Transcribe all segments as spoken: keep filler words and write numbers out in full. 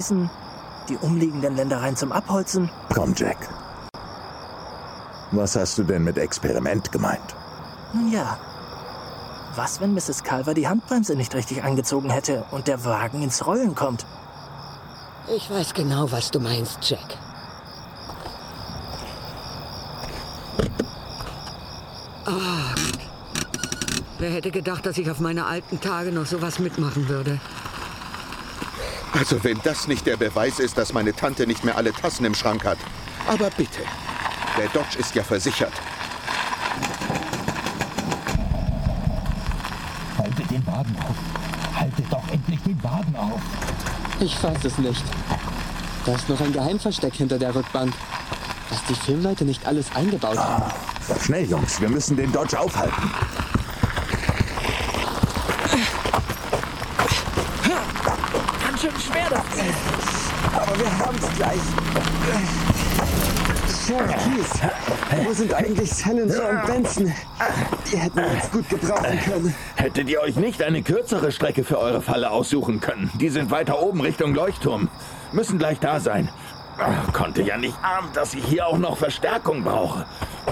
Essen, die umliegenden Ländereien zum Abholzen. Komm, Jack. Was hast du denn mit Experiment gemeint? Nun ja. Was, wenn Misses Culver die Handbremse nicht richtig angezogen hätte und der Wagen ins Rollen kommt? Ich weiß genau, was du meinst, Jack. Oh. Wer hätte gedacht, dass ich auf meine alten Tage noch sowas mitmachen würde? Also wenn das nicht der Beweis ist, dass meine Tante nicht mehr alle Tassen im Schrank hat. Aber bitte, der Dodge ist ja versichert. Haltet den Wagen auf. Haltet doch endlich den Wagen auf. Ich fass es nicht. Da ist noch ein Geheimversteck hinter der Rückbank, dass die Filmleute nicht alles eingebaut haben. Ah, schnell, Jungs, wir müssen den Dodge aufhalten. Ganz schön schwer das ist. Aber wir haben es gleich. Sheriff Keith, wo sind eigentlich Silencer und Benson? Die hätten wir jetzt gut gebrauchen können. Hättet ihr euch nicht eine kürzere Strecke für eure Falle aussuchen können? Die sind weiter oben Richtung Leuchtturm. Müssen gleich da sein. Ach, konnte ja nicht ahnen, dass ich hier auch noch Verstärkung brauche.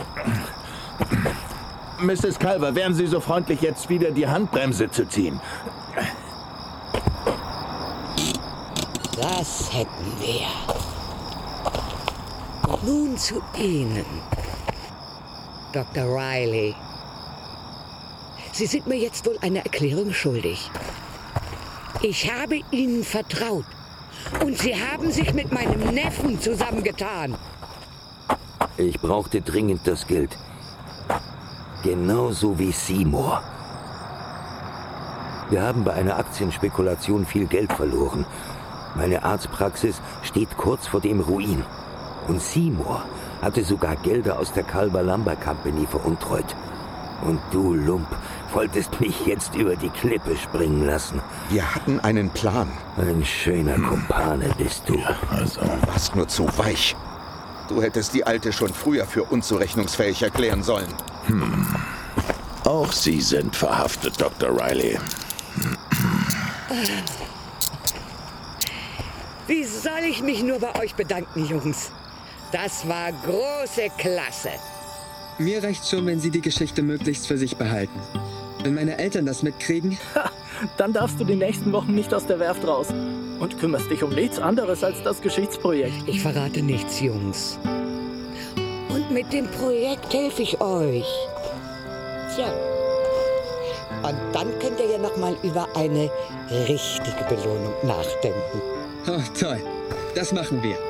Misses Culver, wären Sie so freundlich, jetzt wieder die Handbremse zu ziehen? Das hätten wir. Und nun zu Ihnen, Doktor Riley. Sie sind mir jetzt wohl eine Erklärung schuldig. Ich habe Ihnen vertraut. Und Sie haben sich mit meinem Neffen zusammengetan. Ich brauchte dringend das Geld. Genauso wie Seymour. Wir haben bei einer Aktienspekulation viel Geld verloren. Meine Arztpraxis steht kurz vor dem Ruin. Und Seymour hatte sogar Gelder aus der Culver Lumber Company veruntreut. Und du, Lump, wolltest mich jetzt über die Klippe springen lassen. Wir hatten einen Plan. Ein schöner Kumpane bist du. Ja, also. Du warst nur zu weich. Du hättest die Alte schon früher für unzurechnungsfähig erklären sollen. Hm. Auch Sie sind verhaftet, Doktor Riley. Wie soll ich mich nur bei euch bedanken, Jungs? Das war große Klasse. Mir reicht's schon, wenn Sie die Geschichte möglichst für sich behalten. Wenn meine Eltern das mitkriegen... Ha, dann darfst du die nächsten Wochen nicht aus der Werft raus. Und kümmerst dich um nichts anderes als das Geschichtsprojekt. Ich verrate nichts, Jungs. Und mit dem Projekt helfe ich euch. Tja. Und dann könnt ihr ja noch mal über eine richtige Belohnung nachdenken. Oh, toll. Das machen wir.